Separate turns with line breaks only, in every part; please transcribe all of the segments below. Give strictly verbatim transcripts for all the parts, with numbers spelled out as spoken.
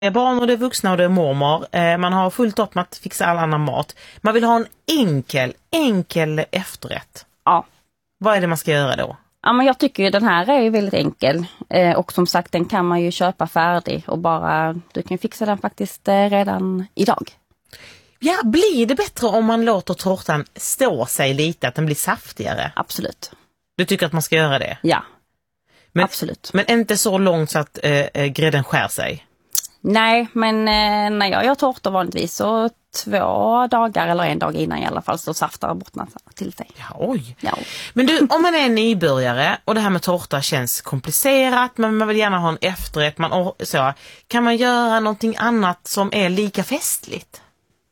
Det är barn och det är vuxna och det är mormor. Eh, man har fullt upp med att fixa all annan mat. Man vill ha en enkel, enkel efterrätt.
Ja.
Vad är det man ska göra då?
Ja, men jag tycker ju den här är ju väldigt enkel. Eh, och som sagt, den kan man ju köpa färdig och bara, du kan fixa den faktiskt eh, redan idag.
Ja, blir det bättre om man låter tårtan stå sig lite, att den blir saftigare?
Absolut.
Du tycker att man ska göra det?
Ja,
men,
absolut.
Men inte så långt så att eh, grädden skär sig?
Nej, men eh, när jag gör tårtor vanligtvis så två dagar eller en dag innan i alla fall så saftar bottnar till sig.
Ja, oj.
Ja.
Men du, om man är en nybörjare och det här med tårta känns komplicerat, men man vill gärna ha en efterrätt, man, så, kan man göra någonting annat som är lika festligt?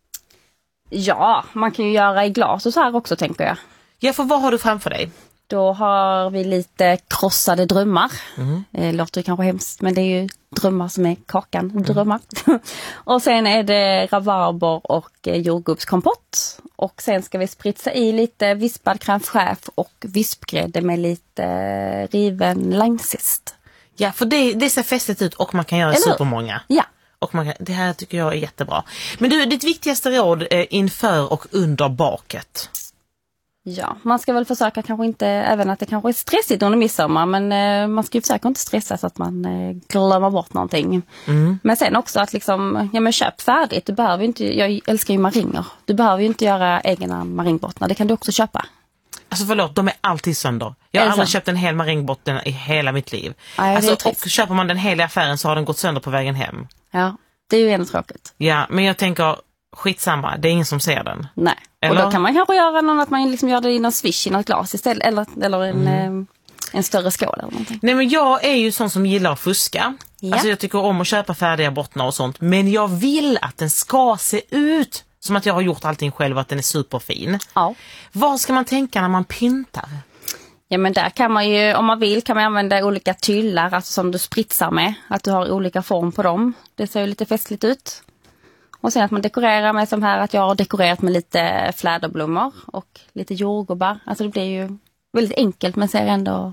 Ja, man kan ju göra i glas och så här också, tänker jag.
Ja, för vad har du framför dig?
Då har vi lite krossade drömmar.
Mm.
Det låter kanske hemskt, men det är ju drömmar som är kakan. Mm. Drömmar. Och sen är det rabarber och jordgubbskompott. Och sen ska vi spritsa i lite vispad crème fraîche och vispgrädde med lite riven langzest.
Ja, för det, det ser festligt ut och man kan göra supermånga.
Ja.
Och man kan, det här tycker jag är jättebra. Men du, ditt viktigaste råd är inför och under baket?
Ja, man ska väl försöka kanske inte, även att det kanske är stressigt under midsommar, men eh, man ska ju försöka inte stressa så att man eh, glömmer bort någonting. Mm. Men sen också att liksom, ja men köp färdigt, du behöver inte, jag älskar ju maringer, du behöver ju inte göra egna maringbottnar, det kan du också köpa.
Alltså förlåt, de är alltid sönder. Jag har aldrig köpt en hel maringbotten i hela mitt liv.
Aj,
alltså, och köper man den hela affären så har den gått sönder på vägen hem.
Ja, det är ju ändå tråkigt.
Ja, men jag tänker, skitsamma, det är ingen som ser den.
Nej, eller? Och då kan man kanske göra någon att man liksom gör det i någon swish i något glas istället, eller, eller en, mm. eh, en större skål eller någonting.
Nej, men jag är ju sån som gillar att fuska. Ja. Alltså jag tycker om att köpa färdiga bottnar och sånt, men jag vill att den ska se ut som att jag har gjort allting själv, att den är superfin.
Ja.
Vad ska man tänka när man pyntar?
Ja, men där kan man ju, om man vill kan man använda olika tyllar, alltså som du spritsar med, att du har olika form på dem. Det ser ju lite festligt ut. Och sen att man dekorerar med som här, att jag har dekorerat med lite fläderblommor och lite jordgubbar. Alltså det blir ju väldigt enkelt men ser ändå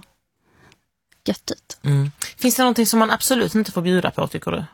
gött ut.
Mm. Finns det någonting som man absolut inte får bjuda på, tycker du?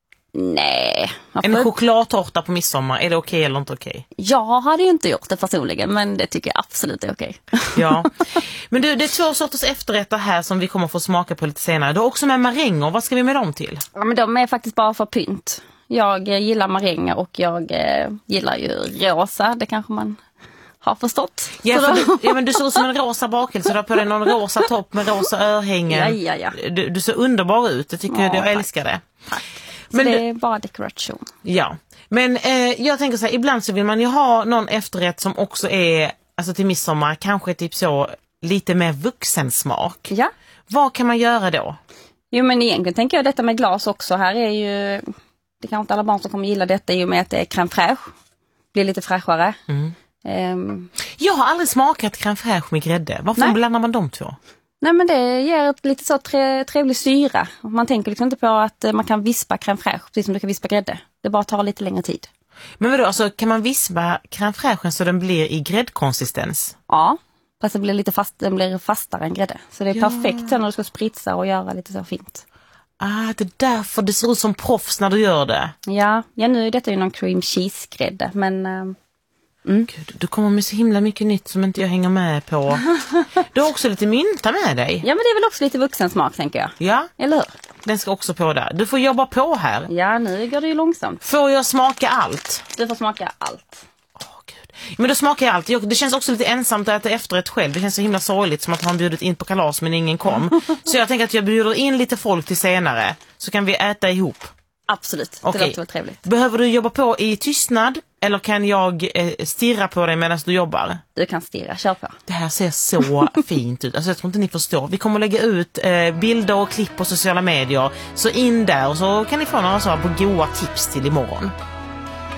Nej.
En får... chokladtårta på midsommar, är det okej eller inte okej?
Jag hade ju inte gjort det personligen, men det tycker jag absolut är okej.
Ja. Men du, det är två sorters efterrätter här som vi kommer få smaka på lite senare. Du har också med maränger, vad ska vi med dem till?
Ja, men de är faktiskt bara för pynt. Jag gillar maränger och jag eh, gillar ju rosa, det kanske man har förstått.
Ja, för du, ja, men du ser ut som en rosa bakelse, du har på dig någon rosa topp med rosa örhängen.
Ja, ja, ja.
Du, du ser underbar ut, jag tycker ja, jag älskar det.
Tack. Så men det är bara dekoration.
Ja, men eh, jag tänker så här, ibland så vill man ju ha någon efterrätt som också är, alltså till midsommar, kanske typ så lite mer vuxensmak. Ja. Vad kan man göra då?
Jo, men egentligen tänker jag detta med glas också. Här är ju, det kan inte alla barn som kommer gilla detta i och med att det är crème fraîche. Blir lite fräschare. Mm. Um,
jag har aldrig smakat crème fraîche med grädde. Varför nej. Blandar man de två?
Nej, men det ger ett lite så tre, trevlig syra. Man tänker liksom inte på att man kan vispa crème fraîche precis som du kan vispa grädde. Det bara tar lite längre tid.
Men vadå, alltså kan man vispa crème fraîchen så den blir i gräddkonsistens?
Ja, fast det blir lite fast, den blir fastare än grädde. Så det är ja. perfekt sen när du ska spritsa och göra lite så fint.
Ah, det är därför det ser ut som proffs när du gör det.
Ja, ja nu är detta ju någon cream cheese-grädde, men... Uh,
Mm. Gud, du kommer med så himla mycket nytt som inte jag hänger med på. Du har också lite mynta med dig.
Ja, men det är väl också lite vuxensmak, tänker jag.
Ja,
eller hur?
Den ska också på där. Du får jobba på här.
Ja, nu går det ju långsamt.
Får jag smaka allt?
Du får smaka allt.
Åh, Gud. Men då smakar jag allt. Det känns också lite ensamt att äta efterrätt själv. Det känns så himla sorgligt som att han bjudit in på kalas men ingen kom. Så jag tänker att jag bjuder in lite folk till senare. Så kan vi äta ihop.
Absolut,
okay.
Det låter väl trevligt.
Behöver du jobba på i tystnad eller kan jag eh, stirra på dig medan du jobbar?
Du kan stirra, kör på.
Det här ser så fint ut. Alltså jag tror inte ni förstår. Vi kommer lägga ut eh, bilder och klipp på sociala medier. Så in där och så kan ni få några så här på goda tips till imorgon.